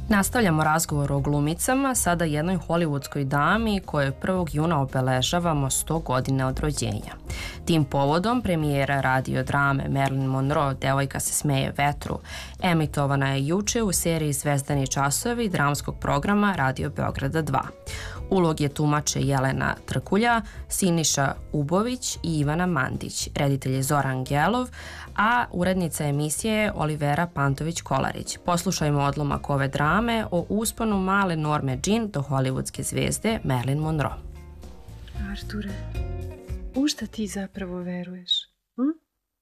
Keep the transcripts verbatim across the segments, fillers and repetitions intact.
Nastavljamo razgovor o glumicama, sada jednoj hollywoodskoj dami kojoj prvog juna obeležavamo sto godina od rođenja. Tim povodom premijera radio drame Marilyn Monroe, Devojka se smeje vetru, emitovana je juče u seriji Zvezdani časovi dramskog programa Radio Beograda dva. Ulog je tumače Jelena Trkulja, Siniša Ubović i Ivana Mandić. Reditelj je Zoran Gelov, a urednica emisije je Olivera Pantović-Kolarić. Poslušajmo odlomak ove drame o usponu male Norme Jean do hollywoodske zvezde Marilyn Monroe. Arture, u šta ti zapravo veruješ? Hm?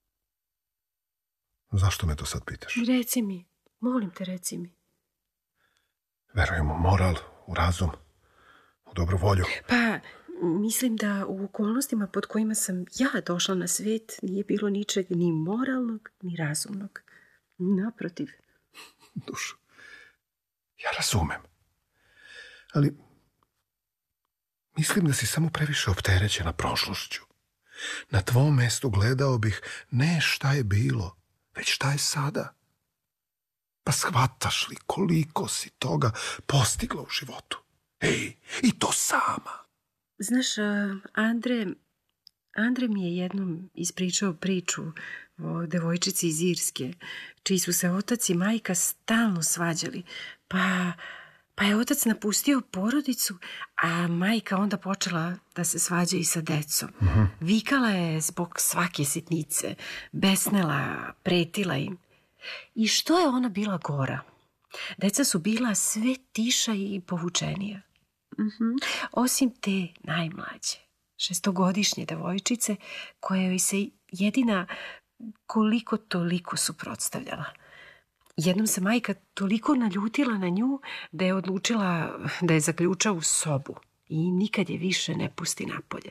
Zašto me to sad pitaš? Reci mi, molim te, reci mi. Verujem u moral, u razum, u dobru volju. Pa, mislim da u okolnostima pod kojima sam ja došla na svet nije bilo ničeg ni moralnog, ni razumnog. Naprotiv. Dušo, ja razumem. Ali mislim da si samo previše opterećena prošlošću. Na tvom mestu gledao bih ne šta je bilo, već šta je sada. Pa shvataš li koliko si toga postigla u životu? Ej, i to sama. Znaš, Andre, Andre mi je jednom ispričao priču o devojčici iz Irske, čiji su se otac i majka stalno svađali, pa, pa je otac napustio porodicu, a majka onda počela da se svađa i sa decom. Uh-huh. Vikala je zbog svake sitnice, besnela, pretila im. I što je ona bila gora? Deca su bila sve tiša i povučenija. Mm-hmm. Osim te najmlađe, šestogodišnje devojčice, koja joj se jedina koliko toliko suprotstavljala. Jednom se majka toliko naljutila na nju da je odlučila da je zaključa u sobu i nikad je više ne pusti napolje.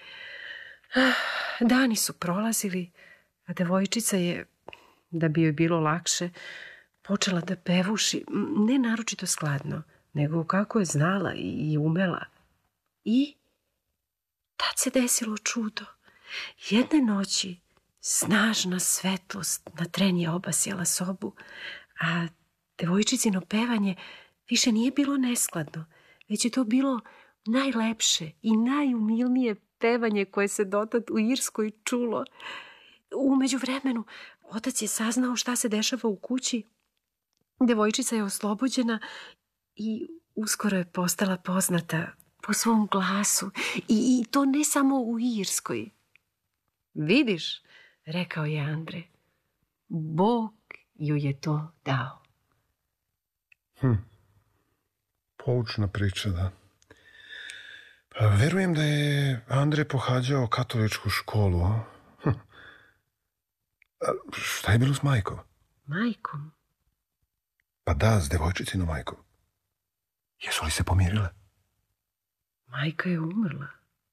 Dani su prolazili, a devojčica je, da bi joj bilo lakše, počela da pevuši, ne naročito skladno, nego kako je znala i umela. I tad se desilo čudo. Jedne noći snažna svetlost na tren je obasjala sobu, a devojčicino pevanje više nije bilo neskladno, već je to bilo najlepše i najumilnije pevanje koje se dotad u Irskoj čulo. U međuvremenu otac je saznao šta se dešava u kući. Devojčica je oslobođena i uskoro je postala poznata po svom glasu. I, i to ne samo u Irskoj. Vidiš, rekao je Andre, Bog ju je to dao. Hm. Poučna priča, da. Pa, verujem da je Andre pohađao katoličku školu. Hm. A šta je bilo s majkom? Majkom? Pa da, s devojčicinom majkom. Jesu li se pomirile? Majka je umrla.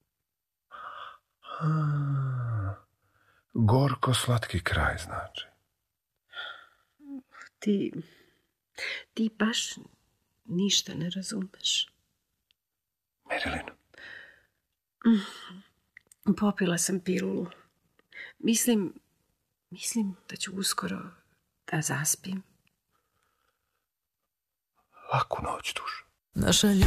A, gorko slatki kraj, znači. Ti, ti baš ništa ne razumeš. Marilyn. Mm, popila sam pilulu. Mislim, mislim da ću uskoro da zaspim. Laku noć, duša. Naša